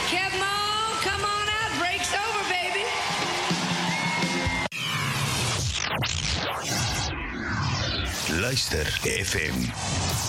Come on out, break's over, baby. Luister FM.